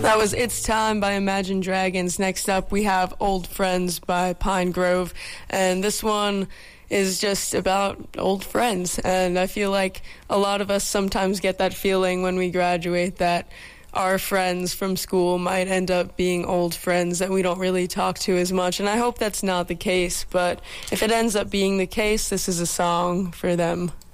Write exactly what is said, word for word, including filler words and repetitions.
That was It's Time by Imagine Dragons. Next up, we have Old Friends by Pine Grove. And this one is just about old friends. And I feel like a lot of us sometimes get that feeling when we graduate that our friends from school might end up being old friends that we don't really talk to as much. And I hope that's not the case. But if it ends up being the case, this is a song for them.